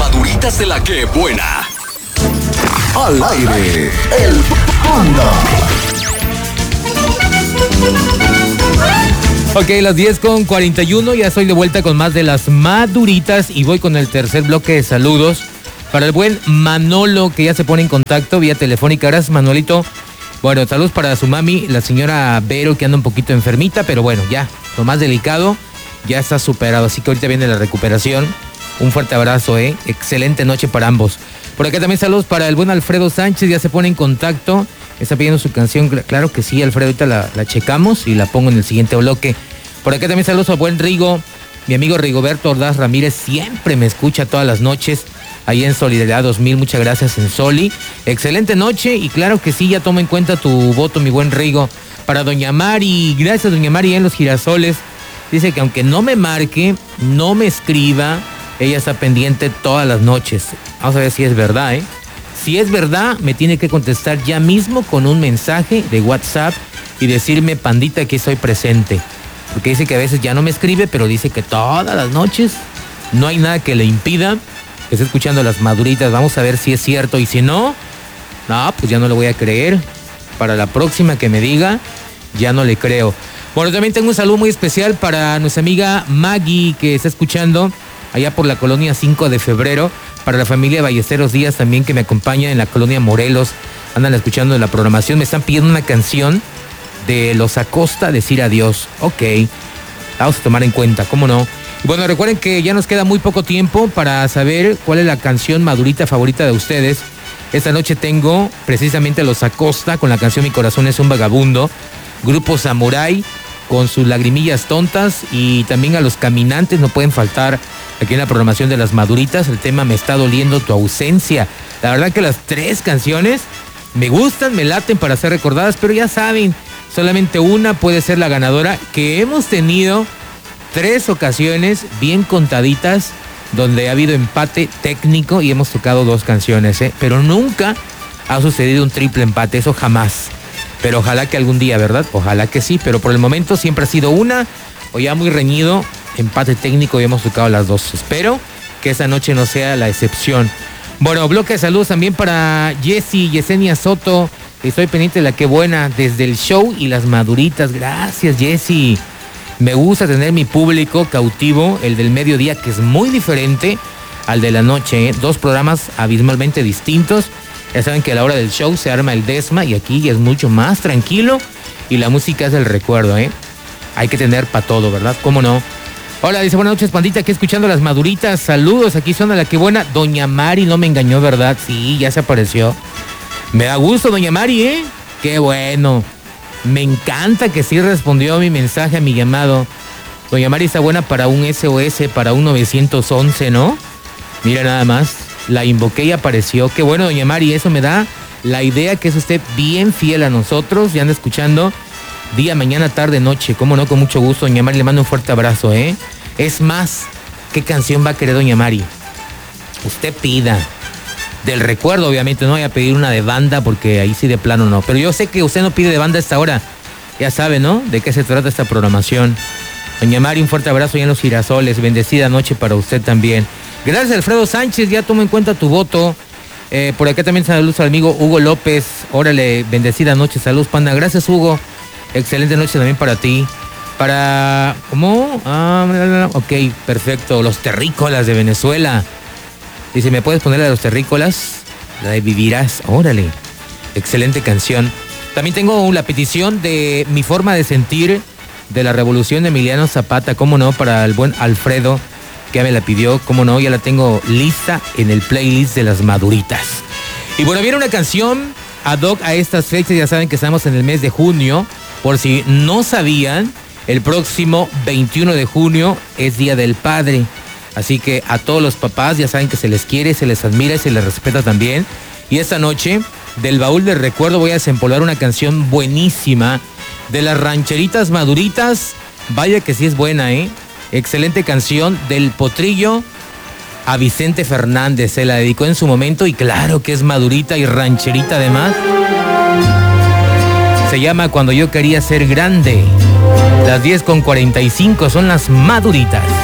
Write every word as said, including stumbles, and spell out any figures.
Maduritas de la que buena. Al aire, el Panda. Ok, las diez con cuarenta y uno, ya estoy de vuelta con más de las Maduritas y voy con el tercer bloque de saludos para el buen Manolo, que ya se pone en contacto vía telefónica. Gracias, Manolito. Bueno, saludos para su mami, la señora Vero, que anda un poquito enfermita, pero bueno, ya, lo más delicado ya está superado, así que ahorita viene la recuperación. Un fuerte abrazo, ¿eh? Excelente noche para ambos. Por acá también saludos para el buen Alfredo Sánchez, ya se pone en contacto, está pidiendo su canción. Claro que sí, Alfredo, ahorita la, la checamos y la pongo en el siguiente bloque. Por acá también saludos al buen Rigo, mi amigo Rigoberto Ordaz Ramírez, siempre me escucha todas las noches, ahí en Solidaridad dos mil, muchas gracias en Soli. Excelente noche y claro que sí, ya toma en cuenta tu voto, mi buen Rigo. Para doña Mari, gracias doña Mari en Los Girasoles, dice que aunque no me marque, no me escriba, ella está pendiente todas las noches. Vamos a ver si es verdad, ¿eh? Si es verdad, me tiene que contestar ya mismo con un mensaje de WhatsApp y decirme, pandita, que estoy presente. Porque dice que a veces ya no me escribe, pero dice que todas las noches no hay nada que le impida que esté escuchando las Maduritas. Vamos a ver si es cierto y si no, no, pues ya no le voy a creer. Para la próxima que me diga, ya no le creo. Bueno, también tengo un saludo muy especial para nuestra amiga Maggie, que está escuchando allá por la colonia cinco de febrero, para la familia Ballesteros Díaz también, que me acompaña en la colonia Morelos, andan escuchando la programación, me están pidiendo una canción de Los Acosta, Decir Adiós. Ok, vamos a tomar en cuenta, ¿cómo no? Y bueno, recuerden que ya nos queda muy poco tiempo para saber cuál es la canción madurita favorita de ustedes. Esta noche tengo precisamente Los Acosta con la canción Mi Corazón es un Vagabundo, Grupo Samurai con sus Lagrimillas Tontas, y también a Los Caminantes no pueden faltar aquí en la programación de las Maduritas, el tema Me Está Doliendo Tu Ausencia. La verdad que las tres canciones me gustan, me laten para ser recordadas, pero ya saben, solamente una puede ser la ganadora, que hemos tenido tres ocasiones bien contaditas donde ha habido empate técnico y hemos tocado dos canciones, ¿eh? Pero nunca ha sucedido un triple empate, eso jamás. Pero ojalá que algún día, ¿verdad? Ojalá que sí, pero por el momento siempre ha sido una, o ya muy reñido, empate técnico y hemos tocado las dos. Espero que esa noche no sea la excepción. Bueno, bloque de saludos también para Jessy, Yesenia Soto. Estoy pendiente de la que buena desde el show y las Maduritas. Gracias, Jessy. Me gusta tener mi público cautivo, el del mediodía, que es muy diferente al de la noche, ¿eh? Dos programas abismalmente distintos. Ya saben que a la hora del show se arma el desma y aquí es mucho más tranquilo y la música es el recuerdo, ¿eh? Hay que tener para todo, ¿verdad? ¿Cómo no? Hola, dice, buenas noches, pandita, aquí escuchando las Maduritas. Saludos, aquí suena la que buena. Doña Mari no me engañó, ¿verdad? Sí, ya se apareció. Me da gusto, doña Mari, ¿eh? Qué bueno. Me encanta que sí respondió a mi mensaje, a mi llamado. Doña Mari está buena para un S O S, para un nueve once, ¿no? Mira nada más. La invoqué y apareció. Qué bueno, doña Mari, eso me da la idea que es usted bien fiel a nosotros. Ya anda escuchando día, mañana, tarde, noche. Cómo no, con mucho gusto, doña Mari, le mando un fuerte abrazo, ¿eh? Es más, ¿qué canción va a querer doña Mari? Usted pida. Del recuerdo, obviamente, no voy a pedir una de banda porque ahí sí de plano no. Pero yo sé que usted no pide de banda a esta hora. Ya sabe, ¿no? De qué se trata esta programación. Doña Mari, un fuerte abrazo ya en Los Girasoles. Bendecida noche para usted también. Gracias, Alfredo Sánchez, ya tomo en cuenta tu voto. Eh, por acá también saludos al amigo Hugo López. Órale, bendecida noche, saludos, panda. Gracias, Hugo. Excelente noche también para ti. Para... ¿Cómo? Ah, ok, perfecto. Los Terrícolas de Venezuela. Dice, ¿me puedes poner la de Los Terrícolas? La de Vivirás. Órale. Excelente canción. También tengo la petición de Mi Forma de Sentir de la Revolución de Emiliano Zapata. ¿Cómo no? Para el buen Alfredo, que ya me la pidió. ¿Cómo no? Ya la tengo lista en el playlist de las Maduritas. Y bueno, viene una canción ad hoc a estas fechas. Ya saben que estamos en el mes de junio. Por si no sabían, el próximo veintiuno de junio es Día del Padre. Así que a todos los papás ya saben que se les quiere, se les admira y se les respeta también. Y esta noche, del baúl del recuerdo, voy a desempolvar una canción buenísima de las Rancheritas Maduritas. Vaya que sí es buena, ¿eh? Excelente canción del Potrillo a Vicente Fernández. Se la dedicó en su momento y claro que es madurita y rancherita además. Se llama Cuando yo quería ser grande. Las diez con cuarenta y cinco son las Maduritas.